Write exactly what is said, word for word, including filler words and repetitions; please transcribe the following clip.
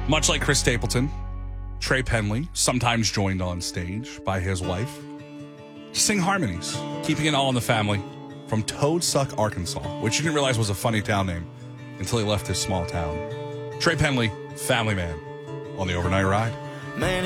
Much like Chris Stapleton, Trey Penley, sometimes joined on stage by his wife, to sing harmonies, keeping it all in the family from Toadsuck, Arkansas, which you didn't realize was a funny town name until he left his small town. Trey Penley, family man, on the overnight ride. Man,